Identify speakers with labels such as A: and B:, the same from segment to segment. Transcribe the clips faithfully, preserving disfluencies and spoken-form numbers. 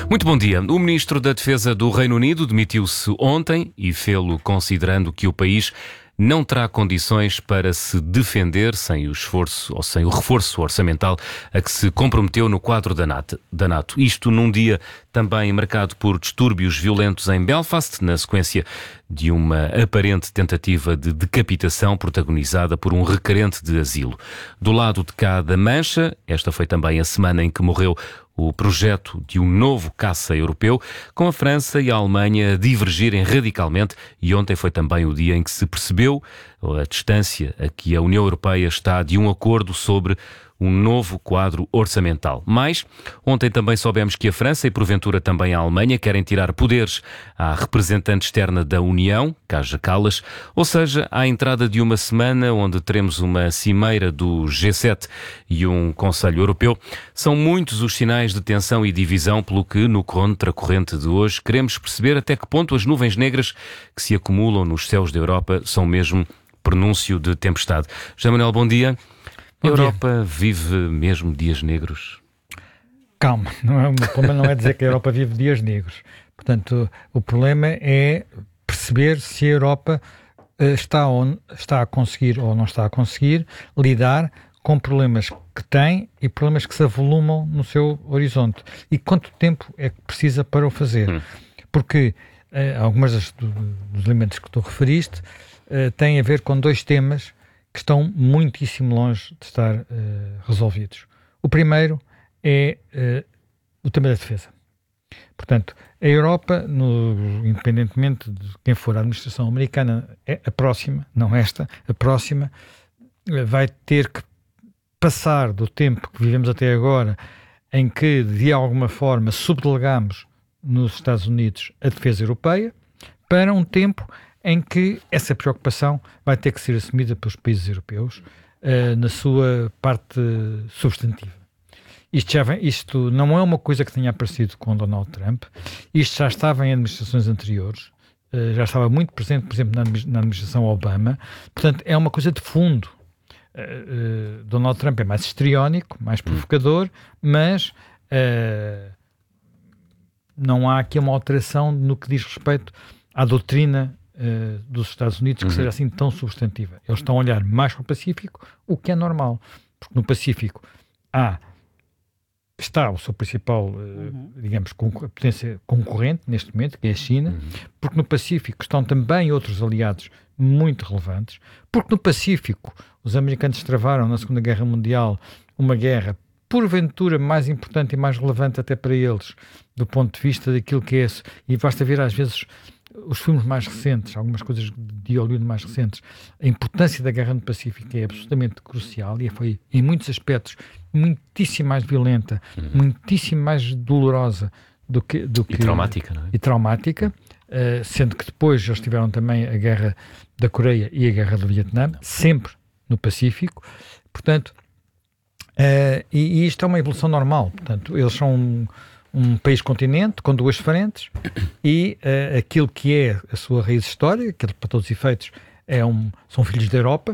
A: Muito bom dia. O Ministro da Defesa do Reino Unido demitiu-se ontem e fê-lo considerando que o país não terá condições para se defender sem o esforço ou sem o reforço orçamental a que se comprometeu no quadro da NATO. Isto num dia também marcado por distúrbios violentos em Belfast, na sequência de uma aparente tentativa de decapitação protagonizada por um requerente de asilo. Do lado de cá da Mancha, esta foi também a semana em que morreu o projeto de um novo caça europeu, com a França e a Alemanha a divergirem radicalmente, e ontem foi também o dia em que se percebeu a distância a que a União Europeia está de um acordo sobre um novo quadro orçamental. Mas ontem também soubemos que a França e porventura também a Alemanha querem tirar poderes à representante externa da União, Kaja Kallas, ou seja, à entrada de uma semana onde teremos uma cimeira do G sete e um Conselho Europeu. São muitos os sinais de tensão e divisão, pelo que no contracorrente de hoje queremos perceber até que ponto as nuvens negras que se acumulam nos céus da Europa são mesmo prenúncio de tempestade. José Manuel, bom dia. A Europa vive mesmo dias negros?
B: Calma, não é, o problema não é dizer que a Europa vive dias negros. Portanto, o problema é perceber se a Europa uh, está, on, está a conseguir ou não está a conseguir lidar com problemas que tem e problemas que se avolumam no seu horizonte. E quanto tempo é que precisa para o fazer? Hum. Porque uh, algumas das, do, dos elementos que tu referiste uh, têm a ver com dois temas que estão muitíssimo longe de estar uh, resolvidos. O primeiro é uh, o tema da defesa. Portanto, a Europa, no, independentemente de quem for a administração americana, é a próxima, não esta, a próxima, uh, vai ter que passar do tempo que vivemos até agora, em que, de alguma forma, subdelegamos nos Estados Unidos a defesa europeia, para um tempo em que essa preocupação vai ter que ser assumida pelos países europeus uh, na sua parte substantiva. Isto, já vem, isto não é uma coisa que tenha aparecido com Donald Trump, isto já estava em administrações anteriores, uh, já estava muito presente, por exemplo, na, na administração Obama, portanto é uma coisa de fundo. Uh, uh, Donald Trump é mais histriónico, mais provocador, mas uh, não há aqui uma alteração no que diz respeito à doutrina Uh, dos Estados Unidos que uhum. seja assim tão substantiva. Eles estão a olhar mais para o Pacífico, o que é normal, porque no Pacífico há, está o seu principal, uh, uhum. digamos, concor- potência concorrente neste momento, que é a China, uhum. porque no Pacífico estão também outros aliados muito relevantes, porque no Pacífico os americanos travaram na Segunda Guerra Mundial uma guerra porventura mais importante e mais relevante até para eles, do ponto de vista daquilo que é isso, e basta ver às vezes os filmes mais recentes, algumas coisas de Hollywood mais recentes, a importância da guerra no Pacífico é absolutamente crucial e foi, em muitos aspectos, muitíssimo mais violenta, uhum. muitíssimo mais dolorosa do que... Do que
A: e traumática, não é?
B: E traumática, uh, sendo que depois eles tiveram também a guerra da Coreia e a guerra do Vietnã, não. sempre no Pacífico, portanto, uh, e, e isto é uma evolução normal, portanto, eles são... Um, um país-continente com duas frentes e uh, aquilo que é a sua raiz histórica, que para todos os efeitos é um, são filhos da Europa,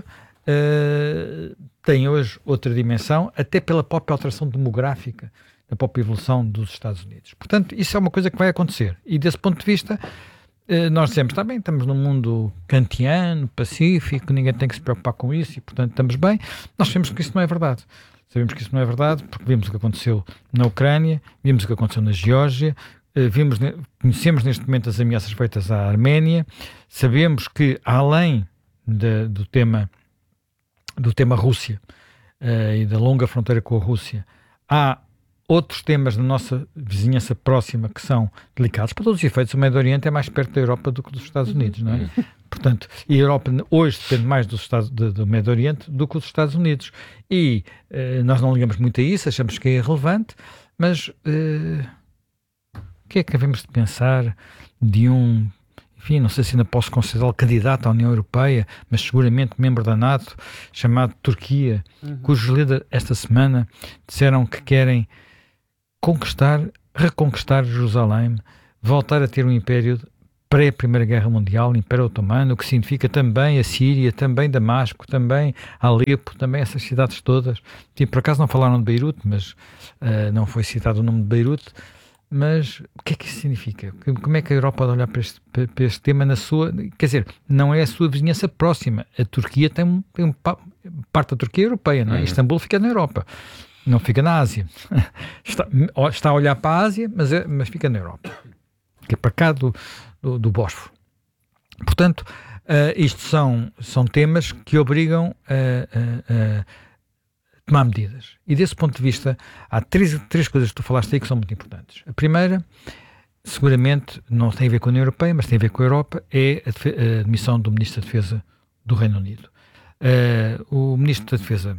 B: uh, tem hoje outra dimensão, até pela própria alteração demográfica, da própria evolução dos Estados Unidos. Portanto, isso é uma coisa que vai acontecer. E desse ponto de vista, uh, nós dizemos, está bem, estamos num mundo kantiano, pacífico, ninguém tem que se preocupar com isso e, portanto, estamos bem. Nós sabemos que isso não é verdade. Sabemos que isso não é verdade, porque vimos o que aconteceu na Ucrânia, vimos o que aconteceu na Geórgia, vimos, conhecemos neste momento as ameaças feitas à Arménia, sabemos que, além de, do, tema, do tema Rússia uh, e da longa fronteira com a Rússia, há outros temas na nossa vizinhança próxima que são delicados. Para todos os efeitos, o Médio Oriente é mais perto da Europa do que dos Estados Unidos, não é? Portanto, e a Europa hoje depende mais dos Estados, do, do Médio Oriente do que dos Estados Unidos. E uh, nós não ligamos muito a isso, achamos que é irrelevante, mas uh, o que é que devemos de pensar de um, enfim, não sei se ainda posso considerá-lo candidato à União Europeia, mas seguramente membro da NATO, chamado Turquia, uhum. cujos líderes esta semana disseram que querem conquistar, reconquistar Jerusalém, voltar a ter um império pré-Primeira Guerra Mundial, Império Otomano, o que significa também a Síria, também Damasco, também Alepo, também essas cidades todas. Tipo, por acaso não falaram de Beirute, mas uh, não foi citado o nome de Beirute. mas o que é que isso significa? Como é que a Europa pode olhar para este, para este tema na sua... Quer dizer, não é a sua vizinhança próxima. A Turquia tem, um, tem um, parte da Turquia europeia, não é? Uhum. Istambul fica na Europa, não fica na Ásia. Está, está a olhar para a Ásia, mas, é, mas fica na Europa, que é para cá do, do, do Bósforo. Portanto, uh, isto são, são temas que obrigam a... a, a tomar medidas. E desse ponto de vista, há três, três coisas que tu falaste aí que são muito importantes. A primeira, seguramente, não tem a ver com a União Europeia, mas tem a ver com a Europa, é a, defe- a admissão do Ministro da Defesa do Reino Unido. Uh, o Ministro da Defesa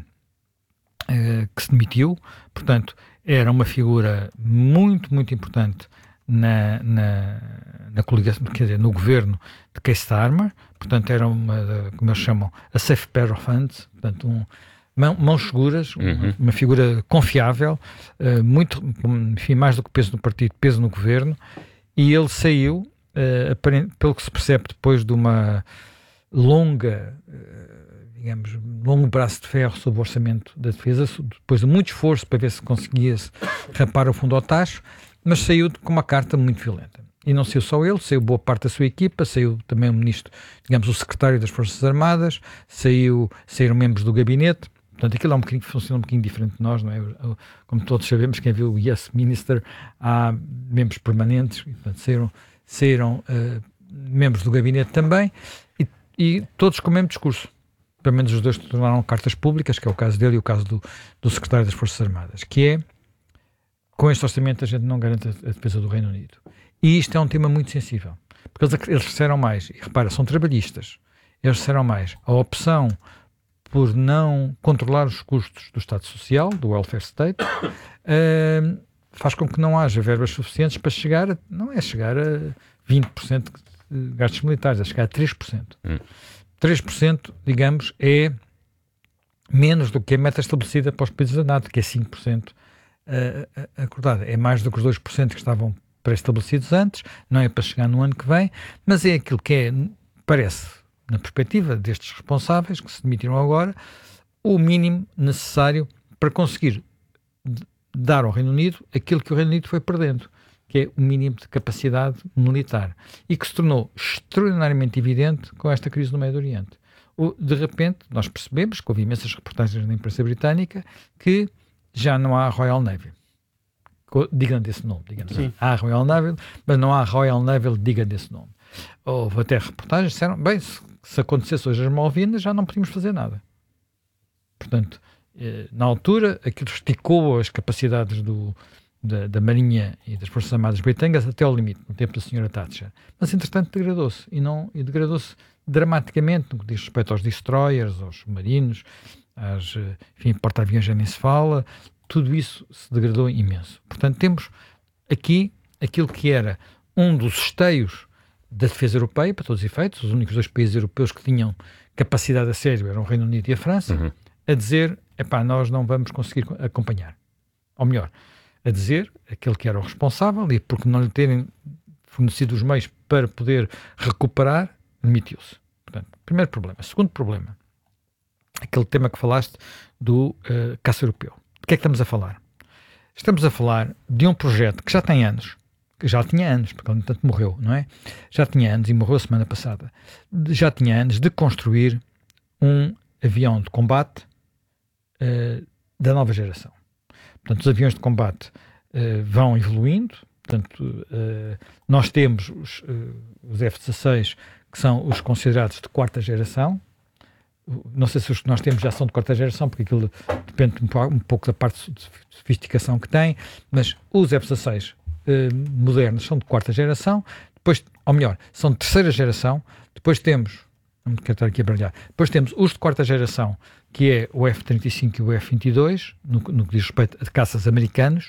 B: uh, que se demitiu, portanto, era uma figura muito, muito importante na, na, na coligação, quer dizer, no governo de Keir Starmer, portanto, era uma, como eles chamam, a safe pair of hands, portanto, um mãos seguras, uhum. uma, uma figura confiável, uh, muito, enfim, mais do que peso no partido, peso no governo, e ele saiu, uh, aparent, pelo que se percebe, depois de uma longa, uh, digamos, longo braço de ferro sobre o orçamento da defesa, depois de muito esforço para ver se conseguia-se rapar o fundo ao tacho, mas saiu com uma carta muito violenta. E não saiu só ele, saiu boa parte da sua equipa, saiu também o ministro, digamos, o secretário das Forças Armadas, saiu, saíram membros do gabinete. Portanto, aquilo é um bocadinho, funciona um bocadinho diferente de nós, não é? Como todos sabemos, quem viu o Yes Minister, há membros permanentes, e, portanto, saíram, saíram uh, membros do gabinete também, e, e todos com o mesmo discurso. Pelo menos os dois tornaram cartas públicas, que é o caso dele e o caso do, do secretário das Forças Armadas, que é, com este orçamento a gente não garante a, a defesa do Reino Unido. E isto é um tema muito sensível, porque eles, eles disseram mais, e repara, são trabalhistas, eles disseram mais, a opção por não controlar os custos do Estado Social, do welfare state, uh, faz com que não haja verbas suficientes para chegar, a, não é chegar a vinte por cento de gastos militares, é chegar a três por cento. Hum. três por cento, digamos, é menos do que a meta estabelecida para os países da NATO, que é cinco por cento uh, acordada. É mais do que os dois por cento que estavam pré-estabelecidos antes, não é para chegar no ano que vem, mas é aquilo que é, parece, na perspectiva destes responsáveis, que se demitiram agora, o mínimo necessário para conseguir dar ao Reino Unido aquilo que o Reino Unido foi perdendo, que é o mínimo de capacidade militar, e que se tornou extraordinariamente evidente com esta crise no Médio Oriente. De repente, nós percebemos, que houve imensas reportagens na imprensa britânica, que já não há Royal Navy. Digam desse nome, digamos assim. Há Royal Navy, mas não há Royal Navy, digam desse nome. Houve até reportagens que disseram, bem, se, se acontecesse hoje as Malvinas, já não podíamos fazer nada. Portanto, eh, na altura, aquilo esticou as capacidades do, da, da Marinha e das Forças Armadas Britânicas até ao limite, no tempo da senhora Thatcher. Mas, entretanto, degradou-se. E, não, e degradou-se dramaticamente, no que diz respeito aos destroyers, aos submarinos, às, enfim, porta-aviões já nem se fala. Tudo isso se degradou imenso. Portanto, temos aqui aquilo que era um dos esteios da defesa europeia, para todos os efeitos, os únicos dois países europeus que tinham capacidade a sério eram o Reino Unido e a França, uhum. a dizer, epá, nós não vamos conseguir acompanhar. Ou melhor, a dizer, aquele que era o responsável, e porque não lhe terem fornecido os meios para poder recuperar, demitiu-se. Portanto, primeiro problema. Segundo problema, aquele tema que falaste do uh, caça europeu. De que é que estamos a falar? Estamos a falar de um projeto que já tem anos, que já tinha anos, porque ele, portanto, morreu, não é? Já tinha anos, e morreu a semana passada, já tinha anos de construir um avião de combate uh, da nova geração. Portanto, os aviões de combate uh, vão evoluindo, portanto, uh, nós temos os, uh, os F dezasseis, que são os considerados de quarta geração. Não sei se os que nós temos já são de quarta geração, porque aquilo depende um pouco da parte de sofisticação que tem, mas os F dezasseis Uh, modernos são de quarta geração, depois, ou melhor, são de terceira geração, depois temos, não quero estar aqui a brilhar, depois temos os de quarta geração, que é o F trinta e cinco e o F vinte e dois, no, no que diz respeito a caças americanos,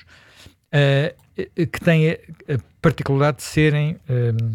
B: uh, que têm a, a particularidade de serem, um,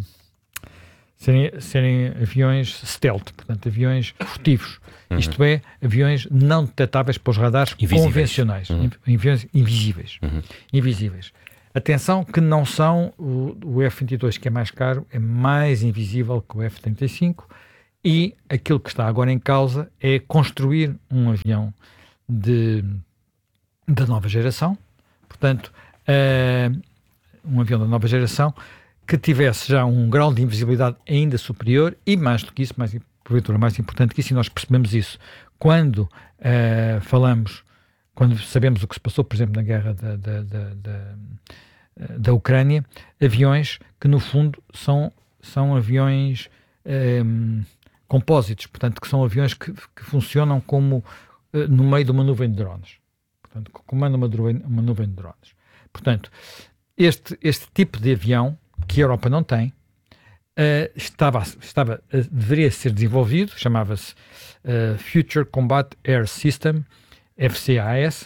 B: serem, serem aviões stealth, portanto, aviões furtivos. Uhum. Isto é, aviões não detectáveis pelos radares invisíveis. Convencionais, uhum. aviões invisíveis. Uhum. Invisíveis. Atenção que não são, o, o F vinte e dois, que é mais caro, é mais invisível que o F trinta e cinco, e aquilo que está agora em causa é construir um avião de, de nova geração. Portanto, uh, um avião da nova geração que tivesse já um grau de invisibilidade ainda superior e, mais do que isso, mais, porventura mais importante que isso, e nós percebemos isso quando uh, falamos, quando sabemos o que se passou, por exemplo, na guerra da, da, da, da, da Ucrânia, aviões que, no fundo, são, são aviões um, compósitos, portanto, que são aviões que, que funcionam como uh, no meio de uma nuvem de drones. Portanto, que comandam uma, uma nuvem de drones. Portanto, este, este tipo de avião, que a Europa não tem, uh, estava, estava, uh, deveria ser desenvolvido, chamava-se uh, Future Combat Air System, F C A S,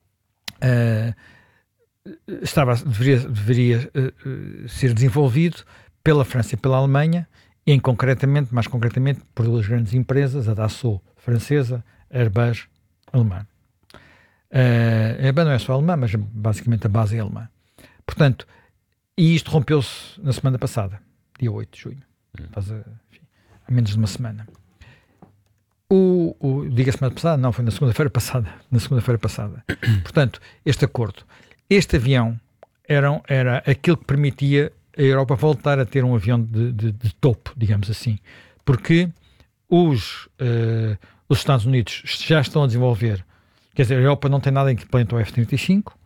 B: uh, estava, deveria, deveria uh, uh, ser desenvolvido pela França e pela Alemanha, e em concretamente, mais concretamente, por duas grandes empresas, a Dassault francesa, a Airbus alemã. Uh, a Airbus não é só alemã, mas basicamente a base é alemã. Portanto, e isto rompeu-se na semana passada, dia oito de junho, faz, enfim, há menos de uma semana. O, o, diga semana passada, não, foi na segunda-feira passada, na segunda-feira passada. Portanto, este acordo, este avião era, era aquilo que permitia a Europa voltar a ter um avião de, de, de topo, digamos assim, porque os, uh, os Estados Unidos já estão a desenvolver, quer dizer, a Europa não tem nada equivalente ao F trinta e cinco,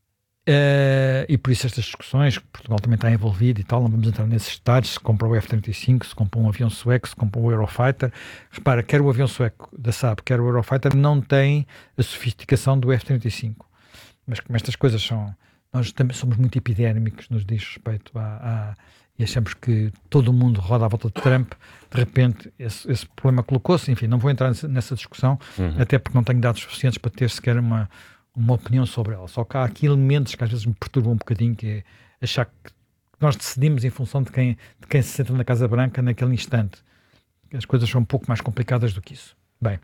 B: Uh, e por isso estas discussões, que Portugal também está envolvido e tal, não vamos entrar nesses detalhes, se compra o F trinta e cinco, se compra um avião sueco, se compra um Eurofighter. Repara, quer o avião sueco da Saab, quer o Eurofighter, não tem a sofisticação do F trinta e cinco. Mas como estas coisas são, nós também somos muito epidérmicos nos diz respeito a, a e achamos que todo o mundo roda à volta de Trump, de repente esse, esse problema colocou-se, enfim, não vou entrar nessa, nessa discussão, uhum. até porque não tenho dados suficientes para ter sequer uma uma opinião sobre ela. Só que há aqui elementos que às vezes me perturbam um bocadinho, que é achar que nós decidimos em função de quem, de quem se senta na Casa Branca naquele instante. As coisas são um pouco mais complicadas do que isso. Bem,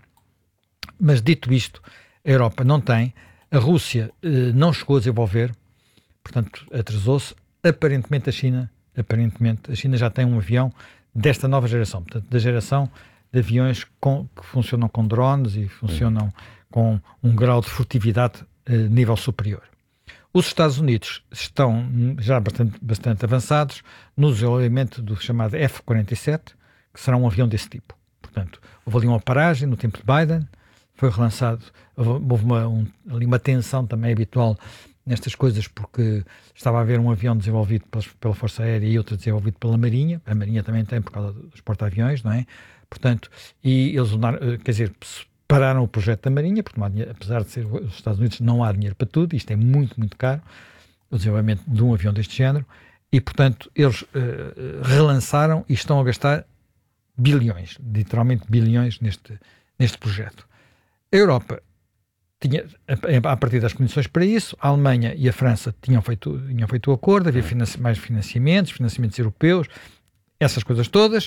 B: mas dito isto, a Europa não tem, a Rússia eh, não chegou a desenvolver, portanto atrasou-se. Aparentemente a China, aparentemente a China já tem um avião desta nova geração, portanto da geração de aviões com, que funcionam com drones e funcionam com um grau de furtividade uh, nível superior. Os Estados Unidos estão já bastante, bastante avançados no desenvolvimento do chamado F quarenta e sete, que será um avião desse tipo. Portanto, houve ali uma paragem no tempo de Biden, foi relançado, houve uma, um, ali uma tensão também habitual nestas coisas, porque estava a haver um avião desenvolvido pela, pela Força Aérea e outro desenvolvido pela Marinha. A Marinha também tem por causa dos porta-aviões, não é? Portanto, e eles, quer dizer, pararam o projeto da Marinha, porque não há dinheiro, apesar de ser os Estados Unidos, não há dinheiro para tudo, isto é muito, muito caro, o desenvolvimento de um avião deste género, e portanto eles uh, relançaram e estão a gastar bilhões, literalmente bilhões neste, neste projeto. A Europa tinha, a, a partir das condições para isso, a Alemanha e a França tinham feito, tinham feito o acordo, havia financi- mais financiamentos, financiamentos europeus, essas coisas todas.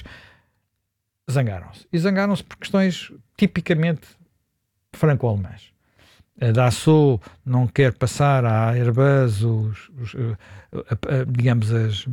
B: Zangaram-se. E zangaram-se por questões tipicamente franco-alemãs. A Dassault não quer passar à Airbus os, os, a, a, digamos, as,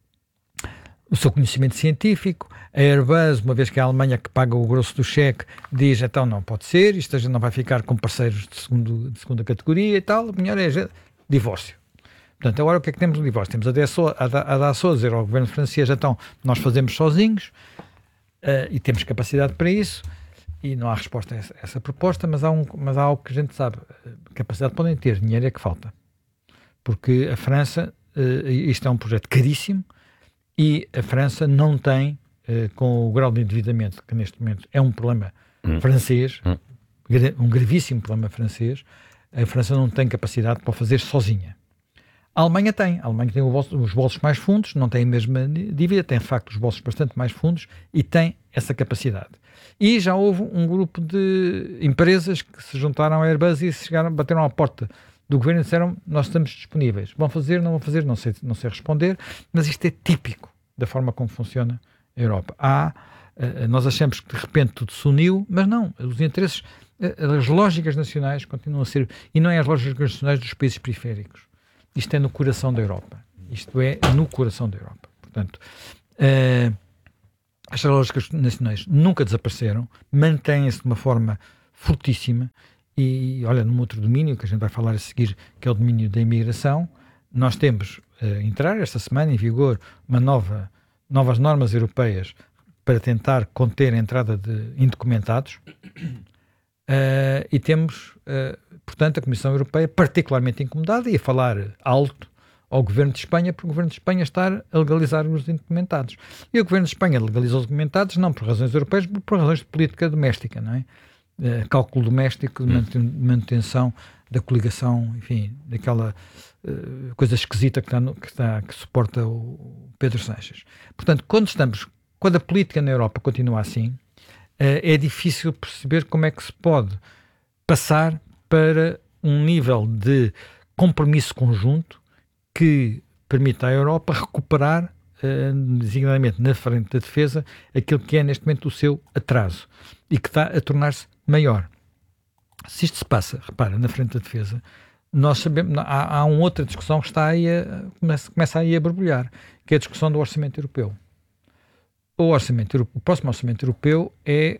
B: o seu conhecimento científico. A Airbus, uma vez que é a Alemanha que paga o grosso do cheque, diz, então não pode ser, isto a gente não vai ficar com parceiros de, segundo, de segunda categoria e tal, o melhor é a gente, divórcio. Portanto, agora o que é que temos no divórcio? Temos a Dassault a, a, a Dassault a dizer ao governo francês, então nós fazemos sozinhos, Uh, e temos capacidade para isso, e não há resposta a essa, a essa proposta, mas há, um, mas há algo que a gente sabe, capacidade podem ter, dinheiro é que falta, porque a França, uh, isto é um projeto caríssimo, e a França não tem, uh, com o grau de endividamento que neste momento é um problema hum. francês, hum. um gravíssimo problema francês, a França não tem capacidade para o fazer sozinha. A Alemanha tem. A Alemanha tem o bolso, os bolsos mais fundos, não tem a mesma dívida, tem de facto os bolsos bastante mais fundos e tem essa capacidade. E já houve um grupo de empresas que se juntaram à Airbus e chegaram, bateram à porta do governo e disseram, nós estamos disponíveis. Vão fazer, não vão fazer, não sei, não sei responder, mas isto é típico da forma como funciona a Europa. Há, nós achamos que de repente tudo se uniu, mas não, os interesses, as lógicas nacionais continuam a ser, e não é as lógicas nacionais dos países periféricos. Isto é no coração da Europa. Isto é no coração da Europa. Portanto, uh, as lógicas nacionais nunca desapareceram, mantêm-se de uma forma fortíssima e, olha, num outro domínio, que a gente vai falar a seguir, que é o domínio da imigração, nós temos a uh, entrar esta semana em vigor uma nova, novas normas europeias para tentar conter a entrada de indocumentados uh, e temos, uh, portanto, a Comissão Europeia particularmente incomodada e a falar alto ao Governo de Espanha, porque o Governo de Espanha está a legalizar os indocumentados. E o Governo de Espanha legalizou os indocumentados não por razões europeias, mas por razões de política doméstica, não é? Uh, cálculo doméstico de manutenção da coligação, enfim, daquela uh, coisa esquisita que, está no, que, está, que suporta o Pedro Sánchez. Portanto, quando estamos, quando a política na Europa continua assim, uh, é difícil perceber como é que se pode passar para um nível de compromisso conjunto que permita à Europa recuperar, uh, designadamente na frente da defesa, aquilo que é neste momento o seu atraso e que está a tornar-se maior. Se isto se passa, repara, na frente da defesa, nós sabemos, há, há uma outra discussão que está aí a, começa, começa aí a borbulhar, que é a discussão do orçamento europeu. O, orçamento, o próximo orçamento europeu é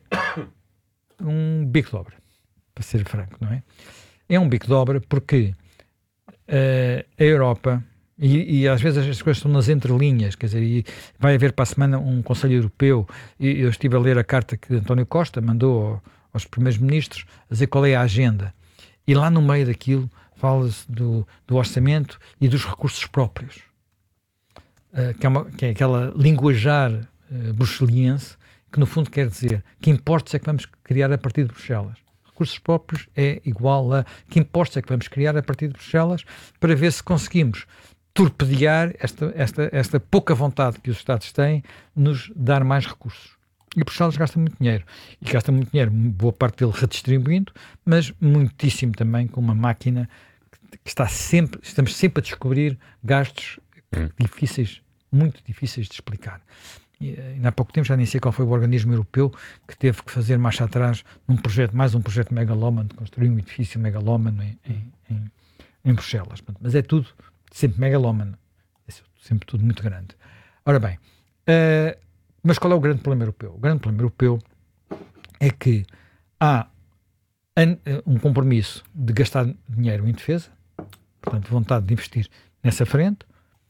B: um bico de obra, para ser franco, não é? É um bico de obra porque uh, a Europa, e, e às vezes as coisas estão nas entrelinhas, quer dizer, e vai haver para a semana um Conselho Europeu, e eu estive a ler a carta que António Costa mandou ao, aos primeiros ministros, a dizer qual é a agenda. E lá no meio daquilo fala-se do, do orçamento e dos recursos próprios. Uh, que, é uma, que é aquela linguajar uh, bruxeliense, que no fundo quer dizer que impostos é que vamos criar a partir de Bruxelas. Recursos próprios é igual a que impostos é que vamos criar a partir de Bruxelas, para ver se conseguimos torpedear esta, esta, esta pouca vontade que os Estados têm nos dar mais recursos. E Bruxelas gasta muito dinheiro. E gasta muito dinheiro, boa parte dele redistribuindo, mas muitíssimo também com uma máquina que está sempre, estamos sempre a descobrir gastos hum. difíceis, muito difíceis de explicar. E, ainda há pouco tempo, já nem sei qual foi o organismo europeu que teve que fazer marcha atrás num projeto, mais um projeto megalómano, de construir um edifício megalómano em, em, em, em Bruxelas. Mas é tudo sempre megalómano. É sempre tudo muito grande. Ora bem, uh, mas qual é o grande problema europeu? O grande problema europeu é que há um compromisso de gastar dinheiro em defesa, portanto, vontade de investir nessa frente,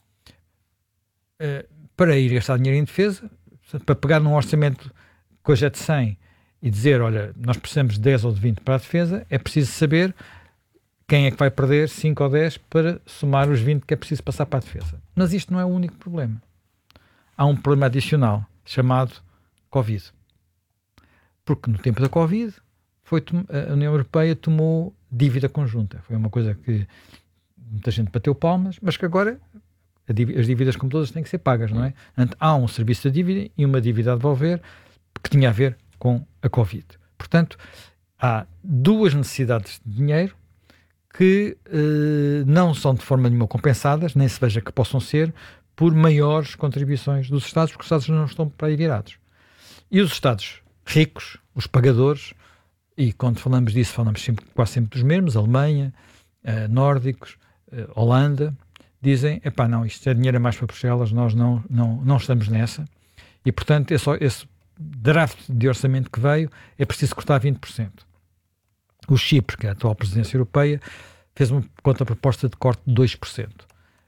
B: uh, para ir gastar dinheiro em defesa, para pegar num orçamento que hoje é de cem e dizer, olha, nós precisamos de dez ou de vinte para a defesa, é preciso saber quem é que vai perder cinco ou dez para somar os vinte que é preciso passar para a defesa. Mas isto não é o único problema. Há um problema adicional, chamado Covid. Porque no tempo da Covid, foi, a União Europeia tomou dívida conjunta. Foi uma coisa que muita gente bateu palmas, mas que agora as dívidas, como todas, têm que ser pagas, não é? Portanto, há um serviço de dívida e uma dívida a devolver que tinha a ver com a Covid. Portanto, há duas necessidades de dinheiro que eh, não são de forma nenhuma compensadas, nem se veja que possam ser, por maiores contribuições dos Estados, porque os Estados não estão para aí virados. E os Estados ricos, os pagadores, e quando falamos disso falamos sempre, quase sempre dos mesmos, Alemanha, uh, nórdicos, uh, Holanda, dizem, epá, não, isto é dinheiro a mais para Bruxelas, nós não, não, não estamos nessa, e portanto esse, esse draft de orçamento que veio é preciso cortar vinte por cento. O Chipre, que é a atual presidência europeia, fez uma contraproposta de corte de dois por cento.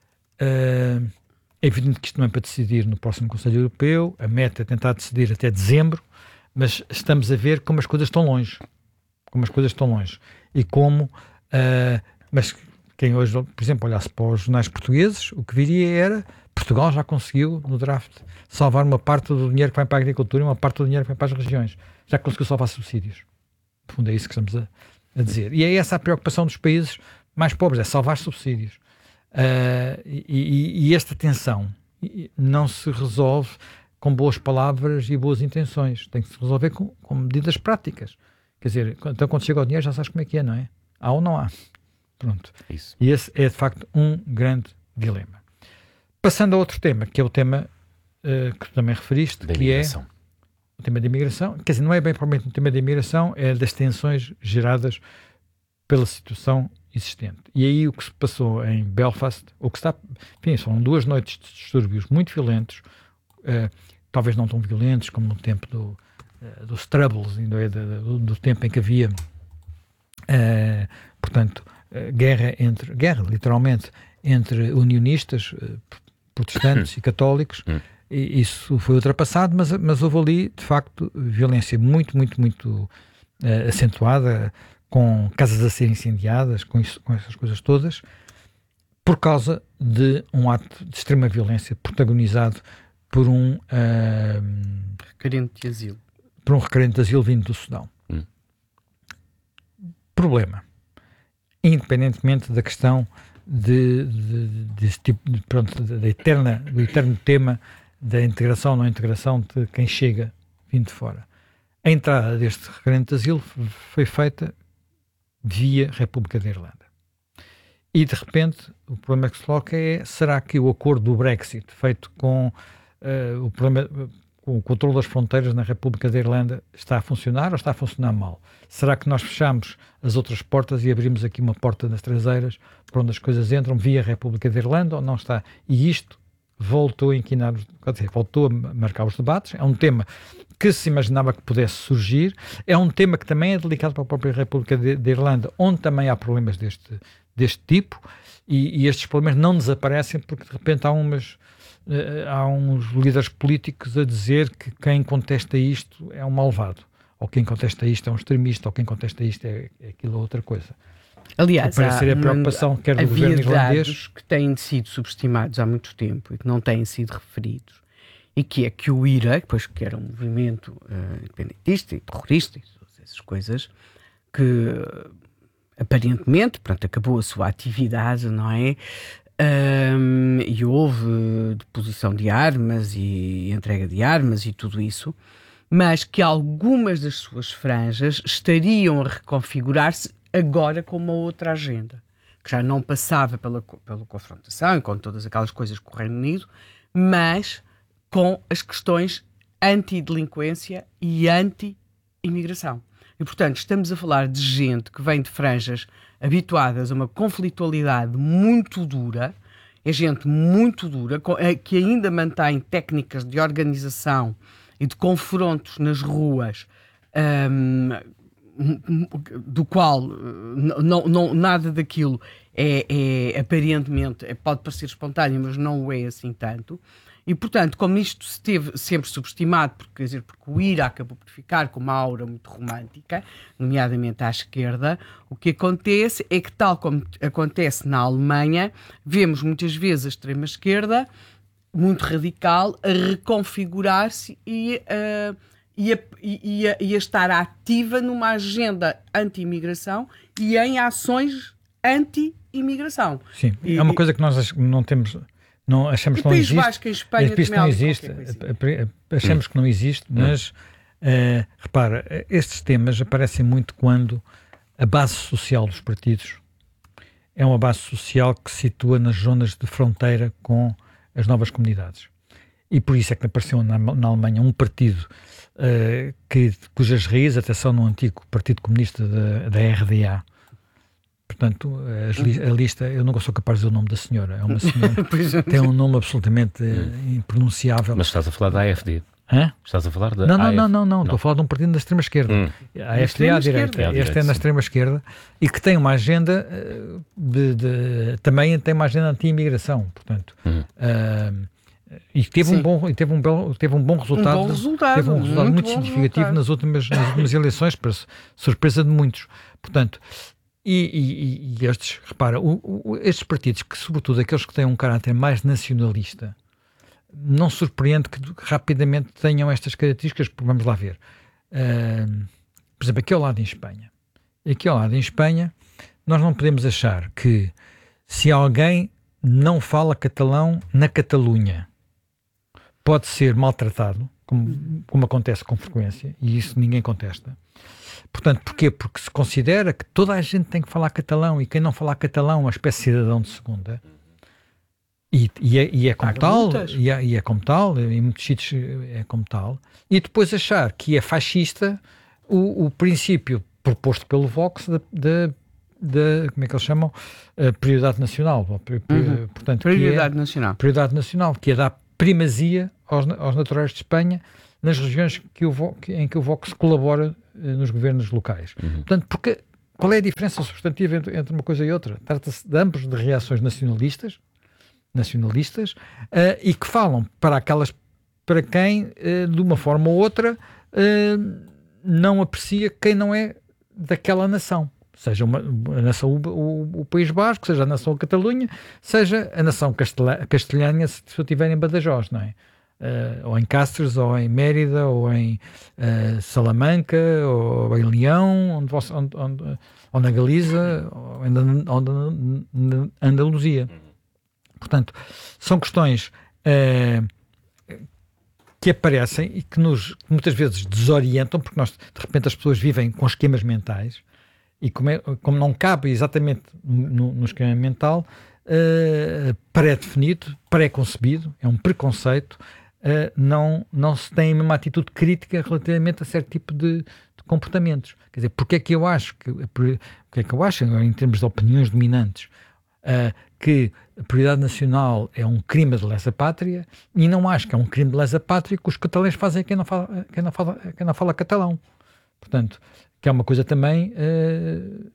B: Uh, É evidente que isto não é para decidir no próximo Conselho Europeu, a meta é tentar decidir até dezembro, mas estamos a ver como as coisas estão longe. Como as coisas estão longe. E como, uh, mas quem hoje, por exemplo, olhasse para os jornais portugueses, o que viria era, Portugal já conseguiu, no draft, salvar uma parte do dinheiro que vai para a agricultura e uma parte do dinheiro que vai para as regiões. Já conseguiu salvar subsídios. No fundo é isso que estamos a, a dizer. E é essa a preocupação dos países mais pobres, é salvar subsídios. Uh, e, e, e esta tensão não se resolve com boas palavras e boas intenções, tem que se resolver com, com medidas práticas. Quer dizer, então quando chega ao dinheiro já sabes como é que é, não é? Há ou não há? Pronto. Isso. E esse é de facto um grande dilema. Passando a outro tema, que é o tema uh, que tu também referiste, da que imigração. É o tema da imigração. Quer dizer, não é bem propriamente o tema da imigração, é das tensões geradas pela situação existente. E aí o que se passou em Belfast, o que está, enfim, são duas noites de distúrbios muito violentos, uh, talvez não tão violentos como no tempo do, uh, dos Troubles, ainda é, do, do tempo em que havia, uh, portanto, uh, guerra entre, guerra literalmente, entre unionistas, protestantes e católicos. E isso foi ultrapassado, mas, mas houve ali, de facto, violência muito, muito, muito uh, acentuada, com casas a serem incendiadas, com, isso, com essas coisas todas, por causa de um ato de extrema violência protagonizado por um uh,
C: requerente de asilo.
B: Por um requerente de asilo vindo do Sudão. Hum. Problema. Independentemente da questão de, de, desse tipo de, pronto, da eterna, do eterno tema da integração ou não integração de quem chega vindo de fora. A entrada deste requerente de asilo foi feita via República da Irlanda. E, de repente, o problema que se coloca é, será que o acordo do Brexit, feito com, uh, o, problema, com o controle das fronteiras na República da Irlanda, está a funcionar ou está a funcionar mal? Será que nós fechamos as outras portas e abrimos aqui uma porta nas traseiras por onde as coisas entram via República da Irlanda ou não está? E isto voltou a inquinar, quer dizer, voltou a marcar os debates. É um tema que se imaginava que pudesse surgir. É um tema que também é delicado para a própria República da Irlanda, onde também há problemas deste deste tipo, e, e estes problemas não desaparecem porque de repente há umas uh, há uns líderes políticos a dizer que quem contesta isto é um malvado, ou quem contesta isto é um extremista, ou quem contesta isto é, é aquilo ou outra coisa.
C: Aliás,
B: parece ser a preocupação quer do governo irlandês,
C: dados que têm sido subestimados há muito tempo e que não têm sido referidos, e que é que o I R A, depois que era um movimento uh, independentista e terrorista e todas essas coisas, que aparentemente, pronto, acabou a sua atividade, não é? Um, e houve deposição de armas e entrega de armas e tudo isso, mas que algumas das suas franjas estariam a reconfigurar-se agora com uma outra agenda, que já não passava pela, pela confrontação e com todas aquelas coisas com o Reino Unido, mas com as questões anti-delinquência e anti-imigração. E, portanto, estamos a falar de gente que vem de franjas habituadas a uma conflitualidade muito dura, é gente muito dura, que ainda mantém técnicas de organização e de confrontos nas ruas, um, do qual não, não, nada daquilo é, é aparentemente, pode parecer espontâneo, mas não o é assim tanto. E, portanto, como isto se teve sempre subestimado, porque, quer dizer, porque o I R A acabou por ficar com uma aura muito romântica, nomeadamente à esquerda, o que acontece é que, tal como acontece na Alemanha, vemos muitas vezes a extrema-esquerda, muito radical, a reconfigurar-se e, uh, e, a, e, a, e a estar ativa numa agenda anti-imigração e em ações anti-imigração.
B: Sim,
C: e,
B: é uma coisa que nós não temos... Não, achamos que não existe.
C: Basco, em Espanha,
B: isto não existe. Achamos
C: hum.
B: que não existe, mas uh, repara, estes temas aparecem muito quando a base social dos partidos é uma base social que se situa nas zonas de fronteira com as novas comunidades. E por isso é que apareceu na, na Alemanha um partido uh, que, cujas raízes até são no antigo Partido Comunista da, da R D A. Portanto, a, a lista, eu não sou capaz de dizer o nome da senhora, é uma senhora, tem um nome absolutamente uh, impronunciável.
A: Mas estás a falar da A F D?
B: Hã?
A: Estás a falar da
B: Não, não,
A: A F D?
B: não, não, não, estou a falar de um partido da extrema-esquerda. Hum. A F D é à direita, é este é na extrema-esquerda, e que tem uma agenda de, de, também tem uma agenda anti-imigração, portanto... Hum. Uh, e teve um, bom, teve, um bom, teve um bom resultado,
C: um bom resultado
B: teve um resultado muito, muito significativo
C: resultado.
B: nas últimas, nas últimas eleições, para surpresa de muitos. Portanto, e, e, e estes, repara, o, o, estes partidos, que sobretudo aqueles que têm um caráter mais nacionalista, não surpreende que rapidamente tenham estas características, porque vamos lá ver. Uh, por exemplo, aqui ao lado em Espanha. Aqui ao lado em Espanha, nós não podemos achar que se alguém não fala catalão na Catalunha, pode ser maltratado, como, como acontece com frequência, e isso ninguém contesta. Portanto, porquê? Porque se considera que toda a gente tem que falar catalão, e quem não falar catalão é uma espécie de cidadão de segunda. E, e, é, e é como tal, e é, e é como tal, em muitos sítios é como tal. E depois achar que é fascista o, o princípio proposto pelo Vox da, da, da, como é que eles chamam? A prioridade nacional.
C: Uhum.
B: Portanto,
C: prioridade
B: é,
C: nacional.
B: Prioridade nacional, que é dar primazia aos, aos naturais de Espanha nas regiões que o, em que o Vox colabora nos governos locais. Uhum. Portanto, porque Qual é a diferença substantiva entre, entre uma coisa e outra? Trata-se de ambos de reações nacionalistas, nacionalistas uh, e que falam para aquelas para quem, uh, de uma forma ou outra, uh, não aprecia quem não é daquela nação. Seja uma, a nação, o, o, o País Basco, seja a nação Catalunha, seja a nação castelha, castelhana, se eu estiver em Badajoz, não é? Uh, ou em Cáceres, ou em Mérida, ou em uh, Salamanca, ou em Leão, onde, onde, onde, ou na Galiza, ou em Andaluzia. Portanto, são questões uh, que aparecem e que nos que muitas vezes desorientam, porque nós, de repente as pessoas vivem com esquemas mentais e como, é, como não cabe exatamente no, no esquema mental, uh, pré-definido, pré-concebido, é um preconceito, uh, não, não se tem a mesma atitude crítica relativamente a certo tipo de, de comportamentos. Quer dizer, porque é que eu acho, que, porque é que eu acho em termos de opiniões dominantes, uh, que a prioridade nacional é um crime de lesa-pátria e não acho que é um crime de lesa-pátria que os catalães fazem a quem não fala, quem não fala, quem não fala catalão. Portanto, que é uma coisa também uh,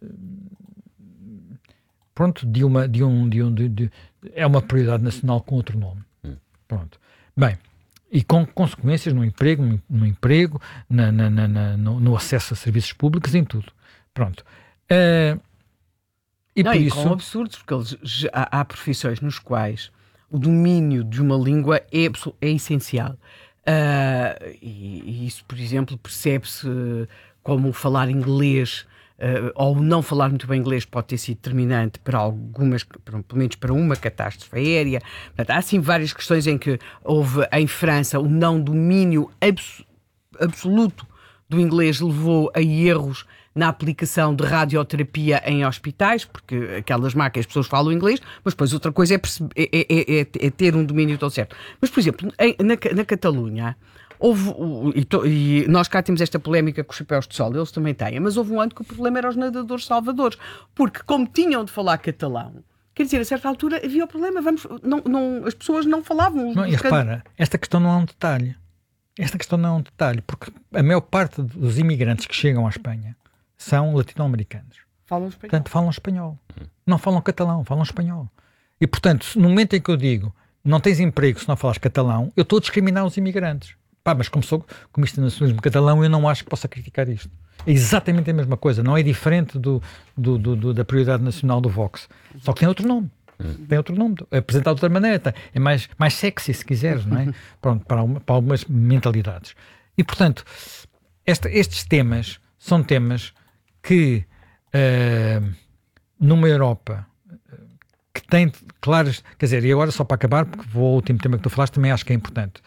B: pronto, de uma de um, de um de, de, é uma prioridade nacional com outro nome. Pronto. Bem, e com consequências no emprego, no, no emprego, na, na, na, na, no, no acesso a serviços públicos, em tudo. Pronto. Uh, E,
C: não,
B: por
C: e
B: isso...
C: com absurdos, porque eles, há, há profissões nos quais o domínio de uma língua é, é essencial. Uh, e, e isso, por exemplo, percebe-se como falar inglês uh, ou não falar muito bem inglês pode ter sido determinante para algumas, para, pelo menos para uma catástrofe aérea. Portanto, há assim várias questões em que houve em França o não domínio abs, absoluto do inglês levou a erros na aplicação de radioterapia em hospitais, porque aquelas máquinas as pessoas falam inglês, mas depois outra coisa é, perceber, é, é, é, é ter um domínio tão certo. Mas, por exemplo, em, na, na Catalunha, houve, e, to, e nós cá temos esta polémica com os chapéus de sol, eles também têm, mas houve um ano que o problema era os nadadores salvadores, porque como tinham de falar catalão, quer dizer, a certa altura havia o problema, vamos, não, não, as pessoas não falavam.
B: Não, e repara, esta questão não é um detalhe. Esta questão não é um detalhe, porque a maior parte dos imigrantes que chegam à Espanha são latino-americanos.
C: Falam espanhol.
B: Portanto, falam espanhol. Não falam catalão, falam espanhol. E, portanto, no momento em que eu digo não tens emprego se não falas catalão, eu estou a discriminar os imigrantes. Pá, mas como sou comunista nacionalismo catalão, eu não acho que possa criticar isto. É exatamente a mesma coisa. Não é diferente do, do, do, do, da prioridade nacional do Vox. Só que tem outro nome. Tem outro nome. É apresentado de outra maneira. É mais, mais sexy, se quiseres, não é? Pronto, para, uma, para algumas mentalidades. E, portanto, esta, estes temas são temas que uh, numa Europa que tem claras, quer dizer, e agora só para acabar, porque vou ao último tema que tu falaste, também acho que é importante.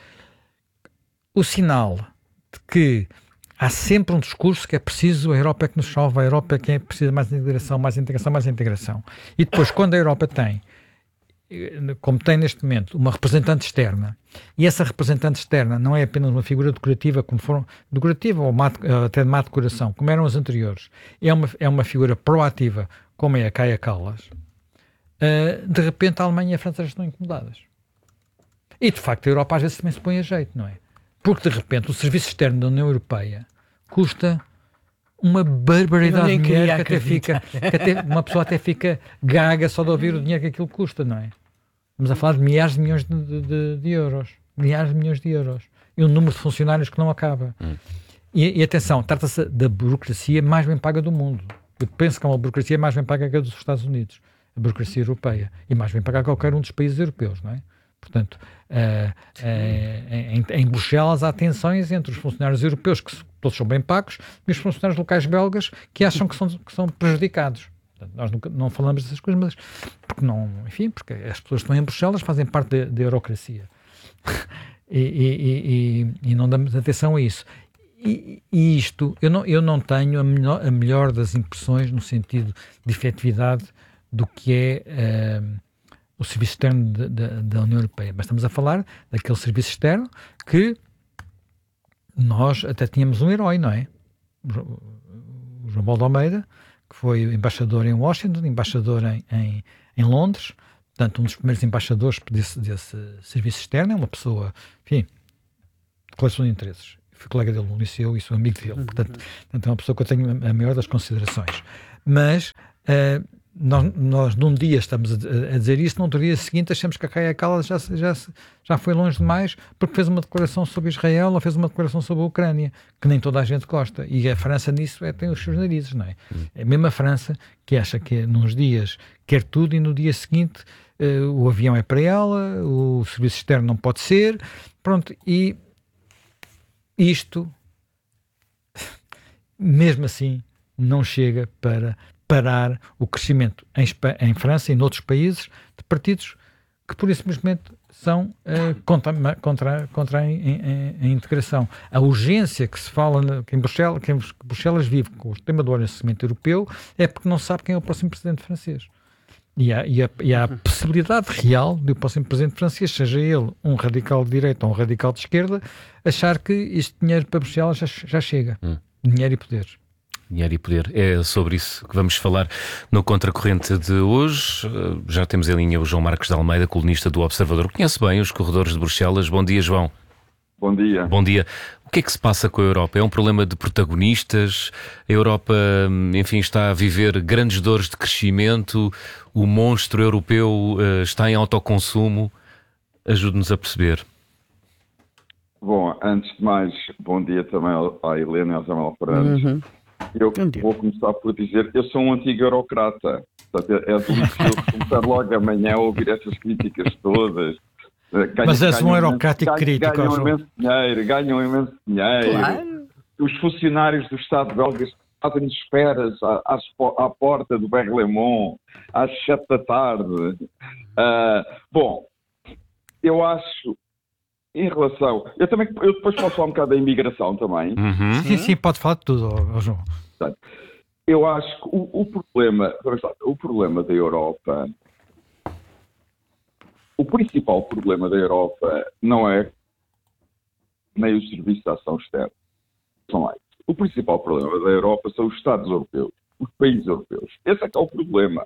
B: O sinal de que há sempre um discurso que é preciso, a Europa é que nos salva, a Europa é que é precisa mais integração, mais integração, mais integração. E depois, quando a Europa tem, como tem neste momento, uma representante externa, e essa representante externa não é apenas uma figura decorativa, como foram, decorativa ou má, até de má decoração, como eram as anteriores, é uma, é uma figura proativa, como é a Kaja Kallas, uh, de repente a Alemanha e a França já estão incomodadas. E de facto a Europa às vezes também se põe a jeito, não é? Porque de repente o serviço externo da União Europeia custa uma barbaridade de dinheiro que até fica, que até, uma pessoa até fica gaga só de ouvir o dinheiro que aquilo custa, não é? Estamos a falar de milhares de milhões de, de, de euros. Milhares de milhões de euros. E um número de funcionários que não acaba. Hum. E, e atenção, trata-se da burocracia mais bem paga do mundo. Eu penso que é uma burocracia mais bem paga que a dos Estados Unidos. A burocracia europeia. E mais bem paga que qualquer um dos países europeus, não é? Portanto, uh, uh, em, em Bruxelas há tensões entre os funcionários europeus, que todos são bem pagos, e os funcionários locais belgas que acham que são, que são prejudicados. Portanto, nós nunca, não falamos dessas coisas, mas porque não, enfim, porque as pessoas que estão em Bruxelas fazem parte da eurocracia. e, e, e, e não damos atenção a isso. E, e isto, eu não, eu não tenho a melhor, a melhor das impressões no sentido de efetividade do que é... Uh, o serviço externo de, de, da União Europeia. Mas estamos a falar daquele serviço externo que nós até tínhamos um herói, não é? O João Baldo Almeida, que foi embaixador em Washington, embaixador em, em, em Londres, portanto um dos primeiros embaixadores desse, desse serviço externo, é uma pessoa, enfim, de declaração de interesses. fui colega dele no liceu e sou amigo dele, portanto, portanto é uma pessoa que eu tenho a maior das considerações. Mas uh, nós, nós num dia estamos a, a dizer isso, no outro dia seguinte achamos que a Kaja Kallas já, já, já foi longe demais porque fez uma declaração sobre Israel ou fez uma declaração sobre a Ucrânia, que nem toda a gente gosta. E a França nisso é, tem os seus narizes, não é? É mesmo a França que acha que nos dias quer tudo e no dia seguinte uh, o avião é para ela, o serviço externo não pode ser, pronto, e isto mesmo assim não chega para parar o crescimento em, Espa- em França e noutros países de partidos que pura e simplesmente são uh, contra, contra, contra a, a, a integração. A urgência que se fala que em Bruxelas, que em Bruxelas vive com o tema do orçamento europeu é porque não sabe quem é o próximo presidente francês. E há, e, há, e há a possibilidade real de o próximo presidente francês, seja ele um radical de direita ou um radical de esquerda, achar que este dinheiro para Bruxelas já, já chega. Hum. Dinheiro e poder.
A: Dinheiro e poder. É sobre isso que vamos falar no Contracorrente de hoje. Já temos em linha o João Marcos de Almeida, colunista do Observador. Conhece bem os corredores de Bruxelas. Bom dia, João.
D: Bom dia.
A: Bom dia. O que é que se passa com a Europa? É um problema de protagonistas? A Europa, enfim, está a viver grandes dores de crescimento? O monstro europeu uh, está em autoconsumo? Ajude-nos a perceber.
D: Bom, antes de mais, bom dia também à Helena e ao Samuel Fernandes. Uhum. Eu vou começar por dizer que eu sou um antigo eurocrata. Portanto, é delicioso começar logo amanhã a ouvir essas críticas todas. Ganham,
B: Mas és um eurocrático
D: ganham,
B: crítico.
D: Ganham imenso dinheiro, ganham imenso dinheiro. Claro. Os funcionários do Estado belga fazem esperas à, à, à porta do Berlemont às sete da tarde. Uh, bom, eu acho... Em relação... Eu, também, eu depois posso falar um bocado da imigração também.
B: Uhum. Sim, sim, pode falar de tudo, oh, João.
D: Eu acho que o, o, problema, o problema da Europa... O principal problema da Europa não é nem o Serviço de Ação Externa. São lá. O principal problema da Europa são os Estados europeus, os países europeus. Esse é que é o problema.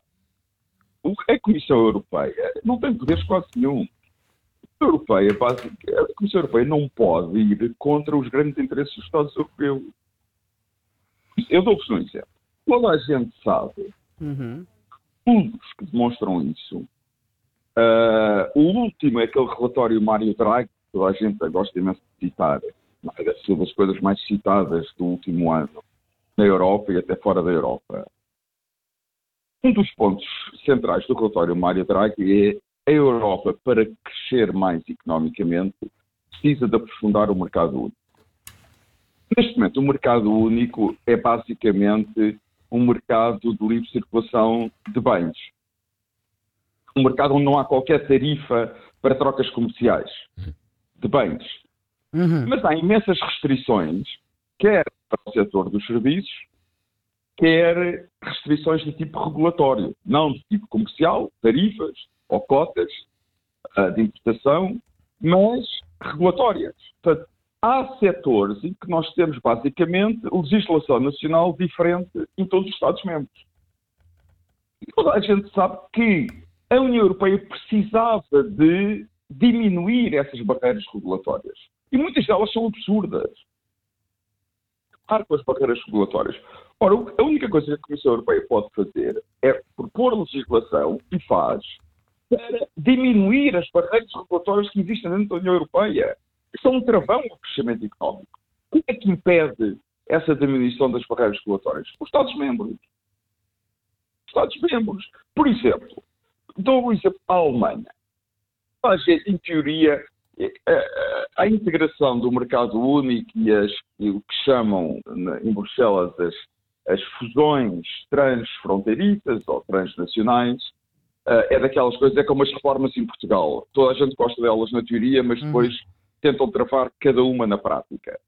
D: A Comissão Europeia não tem poderes quase nenhum. A, Europeia, a Comissão Europeia não pode ir contra os grandes interesses dos Estados europeus. Eu dou-vos um exemplo. Toda a gente sabe, uhum. Estudos que demonstram isso. Uh, o último é aquele relatório Mário Draghi, que toda a gente gosta imenso de citar. É uma das coisas mais citadas do último ano na Europa e até fora da Europa. Um dos pontos centrais do relatório Mário Draghi é a Europa, para crescer mais economicamente, precisa de aprofundar o mercado único. Neste momento, o mercado único é basicamente um mercado de livre circulação de bens. Um mercado onde não há qualquer tarifa para trocas comerciais de bens. Uhum. Mas há imensas restrições, quer para o setor dos serviços, quer restrições de tipo regulatório, não de tipo comercial, tarifas ou cotas uh, de importação, mas regulatórias. Portanto, há setores em que nós temos basicamente legislação nacional diferente em todos os Estados-membros. E toda a gente sabe que a União Europeia precisava de diminuir essas barreiras regulatórias. E muitas delas são absurdas. Claro, com as barreiras regulatórias. Ora, a única coisa que a Comissão Europeia pode fazer é propor legislação, e faz, para diminuir as barreiras regulatórias que existem dentro da União Europeia. Isto é um travão ao crescimento económico. O que é que impede essa diminuição das barreiras regulatórias? Os Estados-membros. Os Estados-membros. Por exemplo, dou o exemplo da Alemanha. Mas, em teoria, a, a integração do mercado único e, as, e o que chamam em Bruxelas as, as fusões transfronteiriças ou transnacionais é daquelas coisas, é como as reformas em Portugal. Toda a gente gosta delas na teoria, mas depois hum. tentam travar cada uma na prática.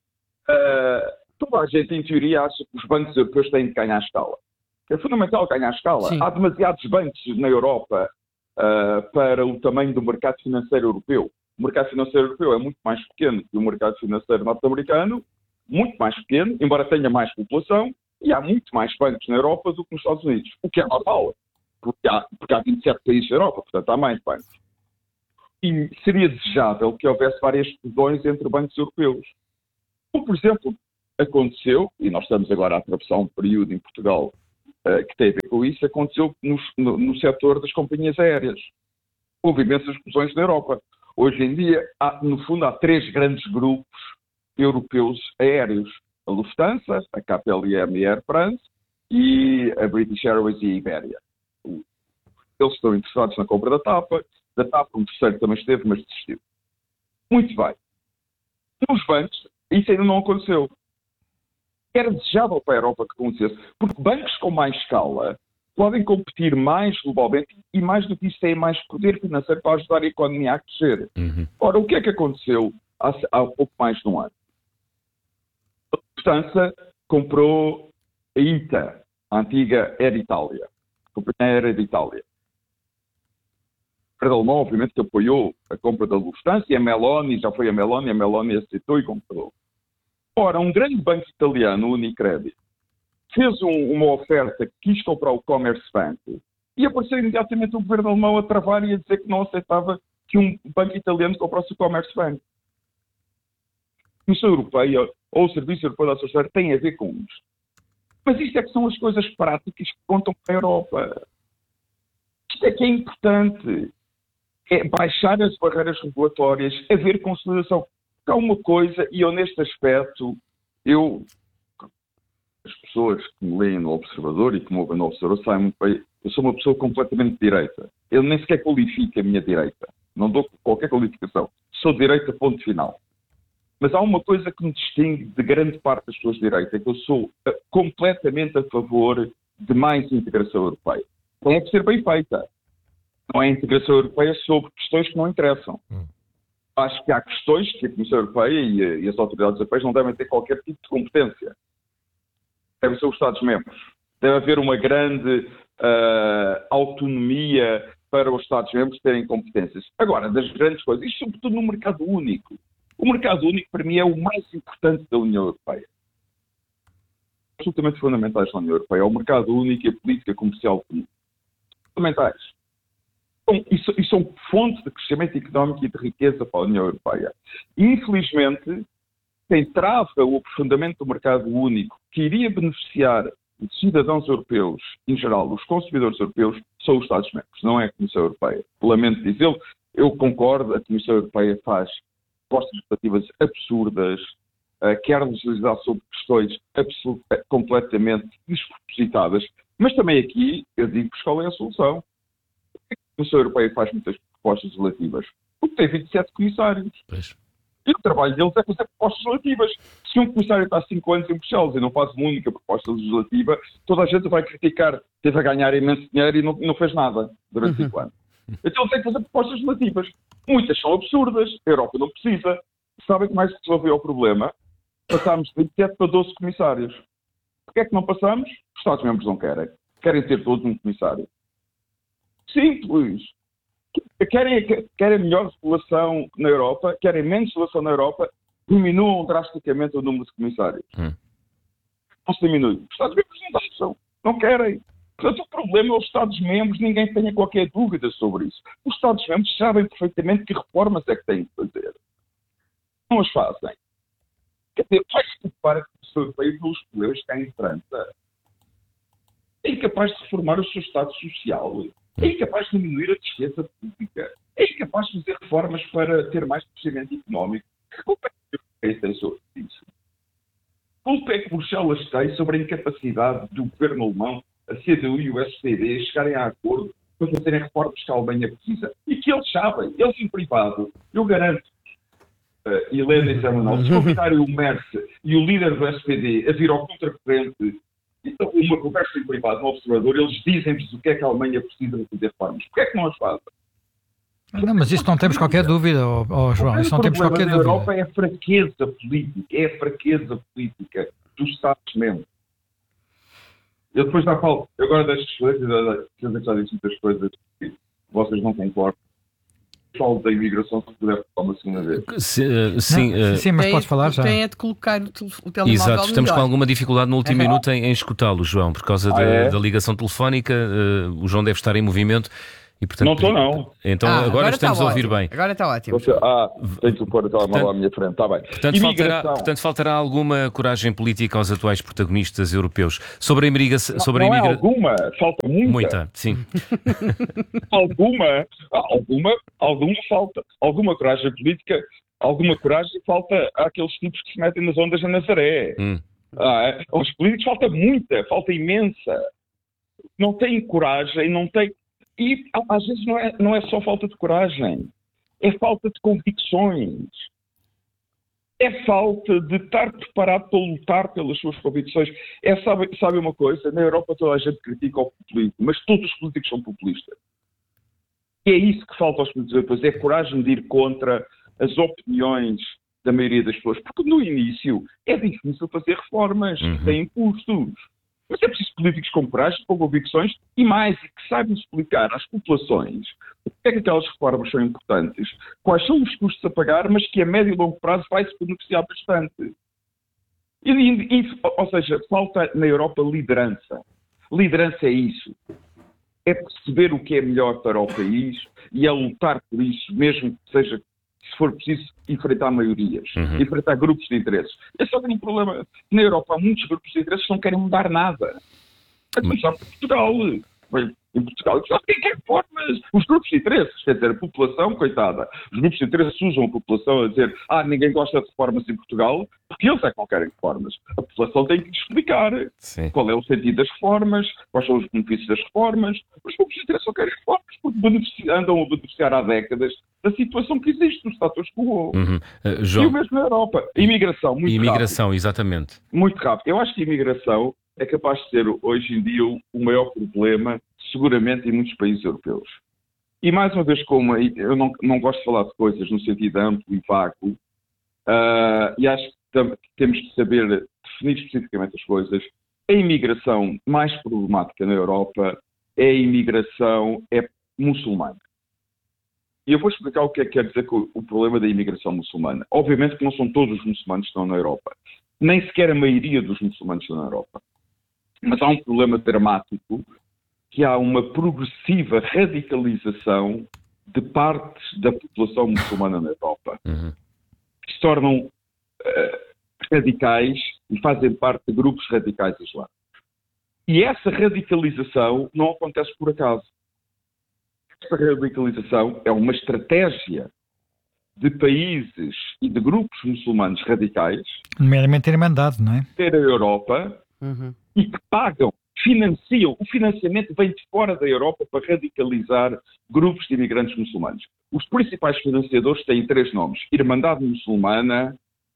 D: Uh, toda a gente, em teoria, acha que os bancos europeus têm de ganhar escala. É fundamental ganhar escala. Sim. Há demasiados bancos na Europa uh, para o tamanho do mercado financeiro europeu. O mercado financeiro europeu é muito mais pequeno que o mercado financeiro norte-americano, muito mais pequeno, embora tenha mais população, e há muito mais bancos na Europa do que nos Estados Unidos, o que é normal, porque há, porque há vinte e sete países na Europa, portanto há mais bancos. E seria desejável que houvesse várias fusões entre bancos europeus. Como, por exemplo, aconteceu, e nós estamos agora a atravessar um período em Portugal uh, que tem a ver com isso, aconteceu no, no, no setor das companhias aéreas. Houve imensas discussões na Europa. Hoje em dia, há, no fundo, há três grandes grupos europeus aéreos. A Lufthansa, a K P L M e a Air France e a British Airways e a Iberia. Eles estão interessados na compra da TAP. Da TAP, um terceiro também esteve, mas desistiu. Muito bem. Nos bancos, isso ainda não aconteceu. Era desejável para a Europa que acontecesse, porque bancos com mais escala podem competir mais globalmente e, mais do que isso, têm mais poder financeiro para ajudar a economia a crescer. Uhum. Ora, o que é que aconteceu há, há pouco mais de um ano? A Lufthansa comprou a I T A, a antiga Air Italia, a companhia aérea de Itália. O governo alemão, obviamente, que apoiou a compra da Lufthansa e a Meloni, já foi a Meloni, a Meloni aceitou e comprou. Ora, um grande banco italiano, o Unicredit, fez um, uma oferta que quis comprar o Commerzbank e apareceu imediatamente o governo alemão a travar e a dizer que não aceitava que um banco italiano comprasse o Commerzbank. A Comissão Europeia ou o Serviço Europeu da Associação tem a ver com isto. Mas isto é que são as coisas práticas que contam para a Europa. Isto é que é importante. É baixar as barreiras regulatórias, haver consolidação. Há uma coisa, e eu neste aspecto, eu, as pessoas que me leem no Observador e que me ouvem no Observador sabem muito bem, eu sou uma pessoa completamente de direita. Eu nem sequer qualifico a minha direita. Não dou qualquer qualificação. Sou de direita, ponto final. Mas há uma coisa que me distingue de grande parte das pessoas de direita, é que eu sou completamente a favor de mais integração europeia. Tem é que ser bem feita. Não é a integração europeia sobre questões que não interessam. Hum. Acho que há questões que a Comissão Europeia e, a, e as autoridades europeias não devem ter qualquer tipo de competência. Devem ser os Estados-membros. Deve haver uma grande uh, autonomia para os Estados-membros terem competências. Agora, das grandes coisas, isto sobretudo no mercado único. O mercado único, para mim, é o mais importante da União Europeia. Absolutamente fundamentais da União Europeia. É o mercado único e a política comercial comum. Fundamentais. E são fontes de crescimento económico e de riqueza para a União Europeia. E, infelizmente, quem trava o aprofundamento do mercado único, que iria beneficiar os cidadãos europeus, em geral, os consumidores europeus, são os Estados-membros, não é a Comissão Europeia. Lamento dizê-lo, eu concordo, a Comissão Europeia faz propostas legislativas absurdas, uh, quer legislar sobre questões absolut- completamente despropositadas, mas também aqui, eu digo qual é a solução. A Comissão Europeia faz muitas propostas legislativas, porque tem vinte e sete comissários. Pois. E o trabalho deles é fazer propostas legislativas. Se um comissário está há cinco anos em Bruxelas e não faz uma única proposta legislativa, toda a gente vai criticar. Teve a ganhar imenso dinheiro e não, não fez nada durante cinco anos. Então ele tem que fazer propostas legislativas. Muitas são absurdas, a Europa não precisa. Sabem como é que se resolveu o problema? Passámos de vinte e sete para doze comissários. Porquê é que não passamos? Os Estados-membros não querem. Querem ter todos um comissário. Simples. Querem, querem melhor regulação na Europa, querem menos regulação na Europa, diminuam drasticamente o número de comissários. Hum. Não se diminui. Os Estados-membros não deixam, não querem. Portanto, o problema é os Estados-membros, ninguém tenha qualquer dúvida sobre isso. Os Estados-membros sabem perfeitamente que reformas é que têm que fazer. Não as fazem. Quer dizer, vai-se preocupar a Comissão Europeia pelos problemas que há em França. É incapaz de reformar o seu Estado Social. É incapaz de diminuir a despesa pública. É incapaz de fazer reformas para ter mais crescimento económico. Que culpa é que a Europeia tem sobre isso? Que culpa é que Bruxelas tem sobre a incapacidade do governo alemão, a C D U e o S P D chegarem a acordo para fazerem reformas que a Alemanha precisa? E que eles sabem, eles em privado, eu garanto, uh, e lendo em semanal, se convidarem o Merz e o líder do S P D a vir ao contracorrente, então, uma conversa em privado no Observador, eles dizem-nos o que é que a Alemanha precisa de fazer reformas. Porquê é que não as fazem?
B: Não, mas isso não temos qualquer dúvida, oh, oh, João. Isso não temos qualquer dúvida.
D: A Europa é a fraqueza política, é a fraqueza política dos Estados-membros. Eu depois já falo, eu agora deixo de esclarecer, já disse muitas coisas que vocês não concordam. Falo da imigração, se puder falar uma segunda vez.
A: Se, sim,
B: não, uh, sim, mas
C: tem,
B: pode falar já.
C: Tem é de colocar o, tel- o telemóvel.
A: Exato, estamos
C: melhor.
A: com alguma dificuldade no último
D: é
A: minuto em, em escutá-lo, João, por causa
D: ah,
A: da,
D: é?
A: da ligação telefónica. Uh, o João deve estar em movimento E, portanto,
D: não estou, não.
A: Então
C: Ah,
A: agora,
C: agora
A: estamos
C: está
A: a ouvir
C: ótimo.
A: bem.
C: Agora está ótimo.
D: Você, ah, tenho que pôr o telemóvel
A: Portanto-
D: à minha frente, está bem.
A: Portanto faltará,
D: Imigração.
A: portanto, faltará alguma coragem política aos atuais protagonistas europeus. Sobre a imigração...
D: Não,
A: Sobre
D: não
A: a
D: é
A: imigra...
D: alguma, falta muita.
A: Muita, sim.
D: Alguma, ah, alguma, alguma falta. Alguma coragem política, alguma coragem falta àqueles tipos que se metem nas ondas da Nazaré.
A: Hum.
D: Ah, é? Aos políticos falta muita, falta imensa. Não têm coragem, não têm... E às vezes não é, não é só falta de coragem, é falta de convicções. É falta de estar preparado para lutar pelas suas convicções. É, sabe, sabe uma coisa? Na Europa toda a gente critica o populismo, mas todos os políticos são populistas. E é isso que falta aos políticos europeus, é coragem de ir contra as opiniões da maioria das pessoas. Porque no início é difícil fazer reformas,
A: Uhum.
D: têm custos. Mas é preciso políticos com coragem, com convicções e mais, e que saibam explicar às populações porque é que aquelas reformas são importantes, quais são os custos a pagar, mas que a médio e longo prazo vai-se beneficiar bastante. E, e, ou seja, falta na Europa liderança. Liderança é isso. É perceber o que é melhor para o país e é lutar por isso, mesmo que seja, se for preciso, enfrentar maiorias,
A: Uhum.
D: enfrentar grupos de interesses. É só que tem um problema. Na Europa há muitos grupos de interesses que não querem mudar nada. A começar por Portugal. Bem, em Portugal, quem quer reformas? Os grupos de interesses, quer dizer, a população, coitada. Os grupos de interesses usam a população a dizer ah, ninguém gosta de reformas em Portugal, porque eles é que não querem reformas. A população tem que lhes explicar
A: Sim.
D: qual é o sentido das reformas, quais são os benefícios das reformas. Os grupos de interesse só querem reformas porque benefici- andam a beneficiar há décadas da situação que existe no status quo.
A: Uhum. Uh,
D: E o
A: João,
D: mesmo na Europa. Imigração, muito
A: imigração, exatamente.
D: rápido. Muito rápido. Eu acho que a imigração é capaz de ser, hoje em dia, o maior problema, seguramente, em muitos países europeus. E, mais uma vez, como eu não, não gosto de falar de coisas no sentido amplo e vago, uh, e acho que tam- temos de saber definir especificamente as coisas, a imigração mais problemática na Europa é a imigração é muçulmana. E eu vou explicar o que é que quer dizer com o problema da imigração muçulmana. Obviamente que não são todos os muçulmanos que estão na Europa. Nem sequer a maioria dos muçulmanos estão na Europa. Mas há um problema dramático, que há uma progressiva radicalização de partes da população muçulmana na Europa,
A: Uhum.
D: que se tornam uh, radicais e fazem parte de grupos radicais islâmicos. E essa radicalização não acontece por acaso. Essa radicalização é uma estratégia de países e de grupos muçulmanos radicais
B: Nomeadamente a Irmandade, não é?
D: ter a Europa
C: Uhum.
D: e que pagam, financiam, o financiamento vem de fora da Europa para radicalizar grupos de imigrantes muçulmanos. Os principais financiadores têm três nomes: Irmandade Muçulmana,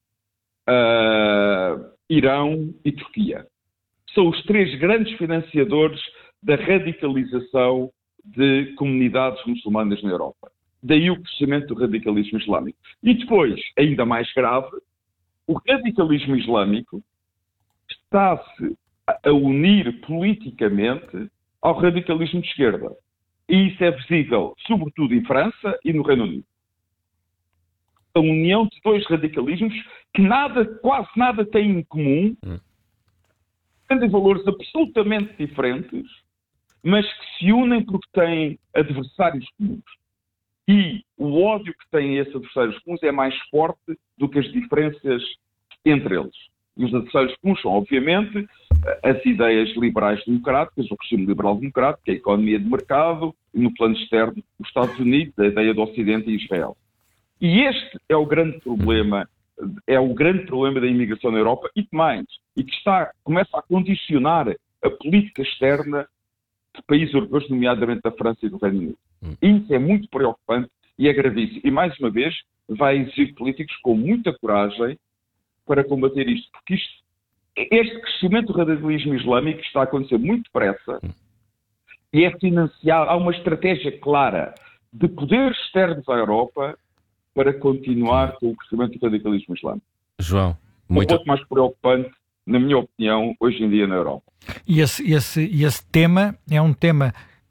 D: uh, Irão e Turquia. São os três grandes financiadores da radicalização de comunidades muçulmanas na Europa. Daí o crescimento do radicalismo islâmico. E depois, ainda mais grave, o radicalismo islâmico está-se a unir politicamente ao radicalismo de esquerda. E isso é visível, sobretudo em França e no Reino Unido. A união de dois radicalismos que nada, quase nada têm em comum,
A: Hum.
D: têm valores absolutamente diferentes, mas que se unem porque têm adversários comuns. E o ódio que têm esses adversários comuns é mais forte do que as diferenças entre eles. E os adversários comuns são, obviamente, as ideias liberais democráticas, o regime liberal democrático, a economia de mercado, e no plano externo, os Estados Unidos, a ideia do Ocidente e Israel. E este é o grande problema, é o grande problema da imigração na Europa, e que mais, e que está, começa a condicionar a política externa de países europeus, nomeadamente da França e do Reino Unido. Isso é muito preocupante e é gravíssimo. E, mais uma vez, vai exigir políticos com muita coragem para combater isto. Porque isto, este crescimento do radicalismo islâmico está a acontecer muito depressa e é financiado. Há uma estratégia clara de poderes externos à Europa para continuar com o crescimento do radicalismo islâmico.
A: João,
D: Um
A: muito...
D: pouco mais preocupante, na minha opinião, hoje em dia na Europa.
B: E esse, esse, esse tema é um tema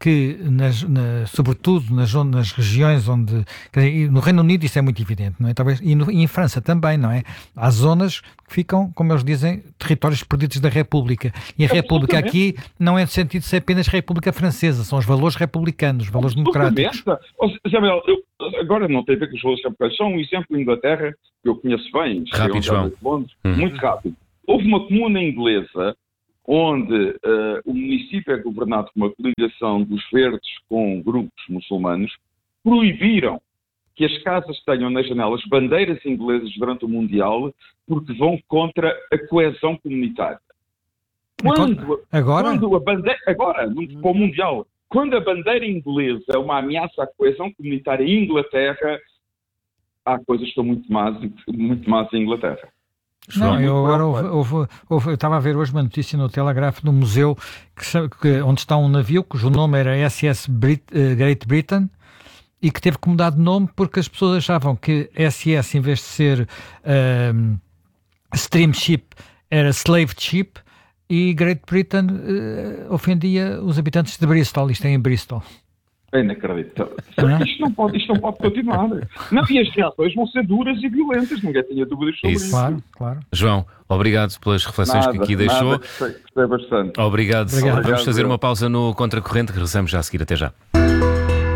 B: que, nas, na, sobretudo nas, nas regiões onde... Quer dizer, no Reino Unido isso é muito evidente, não é? Talvez, e, no, e em França também, não é? Há zonas que ficam, como eles dizem, territórios perdidos da República. E a República aqui não é no sentido de ser apenas República Francesa, são os valores republicanos, os valores democráticos.
D: Isabel, eu, agora não tem a ver com os valores republicanos, só um exemplo em Inglaterra, que eu conheço bem,
A: rápido, João.
D: Londres, hum. muito rápido. Houve uma comuna inglesa onde uh, o município é governado por uma coligação dos verdes com grupos muçulmanos, proibiram que as casas tenham nas janelas bandeiras inglesas durante o Mundial, porque vão contra a coesão comunitária. Quando,
B: agora?
D: Quando a bandeira, agora, para o Mundial, quando a bandeira inglesa é uma ameaça à coesão comunitária em Inglaterra, há coisas que estão muito más, muito más em Inglaterra.
B: Não, eu agora houve, houve, houve, eu estava a ver hoje uma notícia no Telegraph de um museu que, que, onde está um navio cujo nome era S S Brit, uh, Great Britain e que teve que mudar de nome porque as pessoas achavam que S S, em vez de ser uh, Stream Ship, era Slave Ship e Great Britain uh, ofendia os habitantes de Bristol. Isto é em Bristol.
D: É inacreditável. Isto não pode, isto não pode continuar. Não, e as reações vão ser duras e violentas, ninguém tenha dúvidas sobre isso.
A: isso.
B: Claro, claro.
A: João, obrigado pelas reflexões
D: nada,
A: que aqui deixou.
D: Nada, gostei, gostei bastante.
A: Obrigado.
B: Obrigado.
A: Vamos fazer uma pausa no Contracorrente, regressamos já a seguir. Até já.